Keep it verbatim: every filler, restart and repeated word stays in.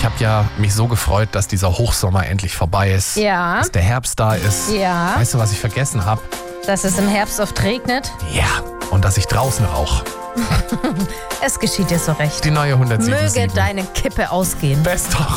habe ja mich so gefreut, dass dieser Hochsommer endlich vorbei ist. Ja. Dass der Herbst da ist. Ja. Weißt du, was ich vergessen habe? Dass es im Herbst oft regnet. Ja. Und dass ich draußen rauche. Es geschieht dir so recht. Die neue hundertsieben Komma Möge sieben. deine Kippe ausgehen. Bester